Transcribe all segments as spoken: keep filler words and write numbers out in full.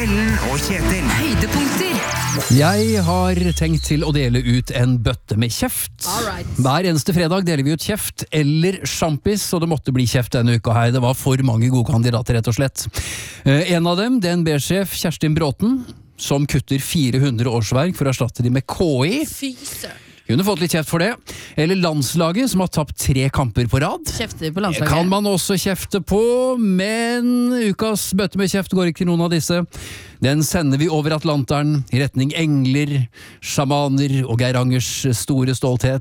Ellen og Kjetil. Høydepunkter. Jeg har tenkt til å dele ut en bøtte med kjeft. Alright. Hver eneste fredag deler vi ut kjeft eller sjampis, og det måtte bli kjeft denne uka her. Det var for mange gode kandidater, rett og slett. Eh, En av dem, D N B-sjef Kjerstin Bråten, som kutter fire hundre årsverk for å erstatte de med K I. Fy søren. Hun har fått litt kjeft for det. Eller landslaget, som har tapt tre kamper på rad. Kjefter på Det landslaget. kan man også kjefte på, men ukas bøtte med kjeft går ikke til noen av disse. Den sender vi over Atlanteren, i retning engler, sjamaner og Geirangers store stolthet.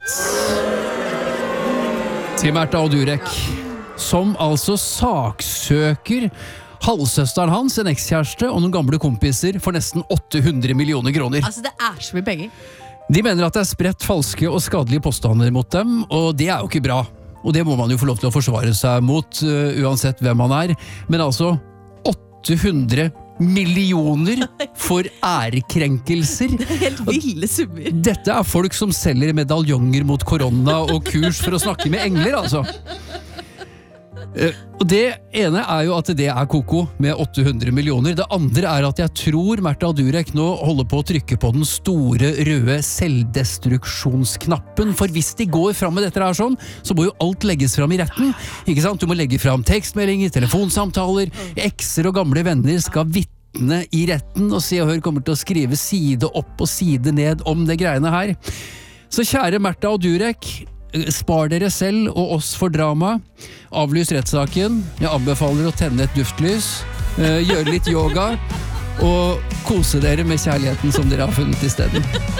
Til Märtha og Durek, som altså saksøker halvsøsteren hans, en ekskjæreste og noen gamle kompiser for nesten åtte hundre millioner kroner. Altså, det er så mye penger. De mener at det er spredt falske og skadelige påstander mot dem, og det er jo ikke bra. Og det må man jo få lov til å forsvare seg mot, uh, uansett hvem man er. Men altså, åtte hundre millioner for ærekrenkelser. Det er helt ville summer. Dette er folk som selger medaljonger mot korona og kurs for å snakke med engler, altså. Uh, og det ene er jo at det er koko med åtte hundre millioner. Det andre er at jeg tror Märtha og Durek nå holder på å trykke på den store røde selvdestruksjonsknappen. For hvis de går fram med dette her sånn, så må jo alt legges fram i retten. Ikke sant? Du må legge fram tekstmeldinger, telefonsamtaler, ekser og gamle venner skal vitne i retten, og Se og Hør kommer til å skrive side opp og side ned om det greiene her. Så kjære Märtha og Durek, spar dere selv og oss for drama. Avlys rettssaken. Jeg anbefaler å tenne et duftlys, gjøre litt yoga og kose dere med kjærligheten som dere har funnet i stedet.